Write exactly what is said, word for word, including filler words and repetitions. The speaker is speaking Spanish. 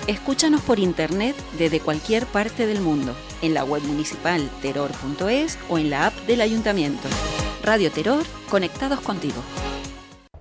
Escúchanos por internet desde cualquier parte del mundo, en la web municipal teror punto es o en la app del Ayuntamiento. Radio Teror, conectados contigo.